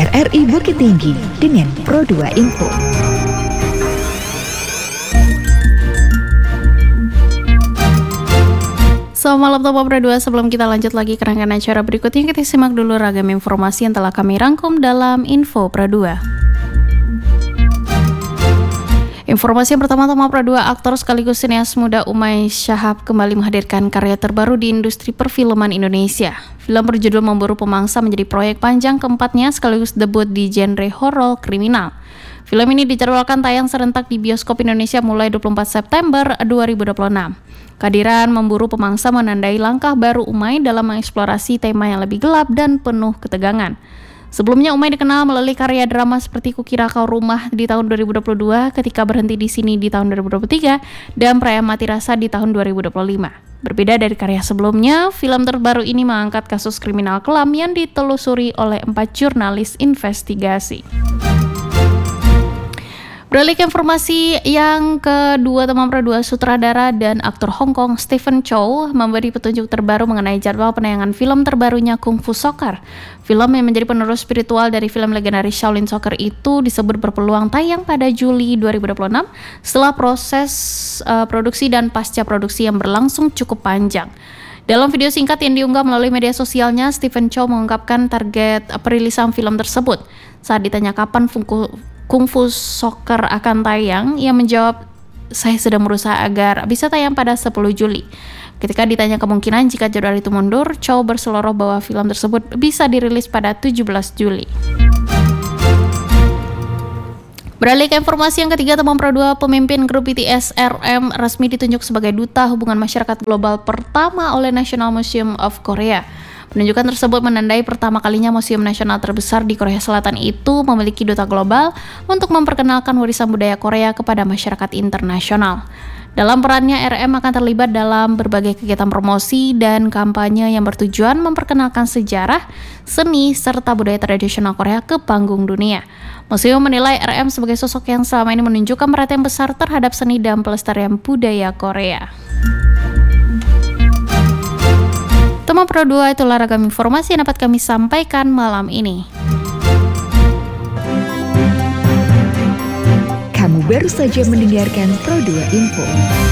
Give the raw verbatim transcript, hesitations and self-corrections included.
R I Bukit Tinggi dengan Pro dua Info. Selamat malam Top Pro dua, sebelum kita lanjut lagi ke rangkaian acara berikutnya, kita simak dulu ragam informasi yang telah kami rangkum dalam Info Pro dua. Informasi yang pertama, Top Pro dua, aktor sekaligus sineas muda Umay Shahab kembali menghadirkan karya terbaru di industri perfilman Indonesia. Film berjudul Memburu Pemangsa menjadi proyek panjang keempatnya sekaligus debut di genre horor kriminal. Film ini dijadwalkan tayang serentak di bioskop Indonesia mulai dua puluh empat September dua ribu dua puluh enam. Kehadiran Memburu Pemangsa menandai langkah baru Umay dalam mengeksplorasi tema yang lebih gelap dan penuh ketegangan. Sebelumnya Umay dikenal melalui karya drama seperti Kukira Kau Rumah di tahun dua ribu dua puluh dua, Ketika Berhenti di Sini di tahun dua ribu dua puluh tiga, dan Pria Mati Rasa di tahun dua ribu dua puluh lima. Berbeda dari karya sebelumnya, film terbaru ini mengangkat kasus kriminal kelam yang ditelusuri oleh empat jurnalis investigasi. Beralih ke informasi yang kedua, teman Pro dua, sutradara dan aktor Hong Kong Stephen Chow memberi petunjuk terbaru mengenai jadwal penayangan film terbarunya Kung Fu Soccer. Film yang menjadi penerus spiritual dari film legendaris Shaolin Soccer itu disebut berpeluang tayang pada Juli dua ribu dua puluh enam setelah proses uh, produksi dan pasca produksi yang berlangsung cukup panjang. Dalam video singkat yang diunggah melalui media sosialnya, Stephen Chow mengungkapkan target perilisan film tersebut. Saat ditanya kapan Funku Kung Fu Soccer akan tayang, ia menjawab, "Saya sedang berusaha agar bisa tayang pada sepuluh Juli. Ketika ditanya kemungkinan jika jadwal itu mundur, Chow berseloroh bahwa film tersebut bisa dirilis pada tujuh belas Juli. Beralih ke informasi yang ketiga, teman Pro dua, pemimpin grup B T S R M resmi ditunjuk sebagai Duta Hubungan Masyarakat Global pertama oleh National Museum of Korea. Penunjukan tersebut menandai pertama kalinya museum nasional terbesar di Korea Selatan itu memiliki duta global untuk memperkenalkan warisan budaya Korea kepada masyarakat internasional. Dalam perannya, R M akan terlibat dalam berbagai kegiatan promosi dan kampanye yang bertujuan memperkenalkan sejarah, seni, serta budaya tradisional Korea ke panggung dunia. Museum menilai R M sebagai sosok yang selama ini menunjukkan perhatian besar terhadap seni dan pelestarian budaya Korea. Teman Pro dua, itulah ragam informasi yang dapat kami sampaikan malam ini. Kamu baru saja mendengarkan Pro dua Info.